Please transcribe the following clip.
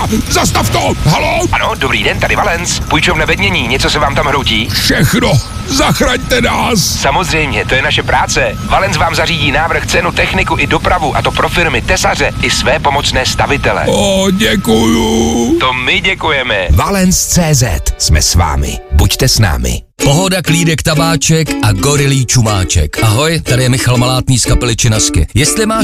Zastav to! Haló? Ano, dobrý den, tady Valens. Půjčovna Vednění, něco se vám tam hroutí? Všechno! Zachraňte nás! Samozřejmě, to je naše práce. Valens vám zařídí návrh, cenu, techniku i dopravu, a to pro firmy, tesaře i své pomocné stavitele. Děkuju. To my děkujeme. Valens.cz. Jsme s vámi. Buďte s námi. Pohoda, klídek, tabáček a gorilí čumáček. Ahoj, tady je Michal Malátný z kapely Činasky. Jestli máš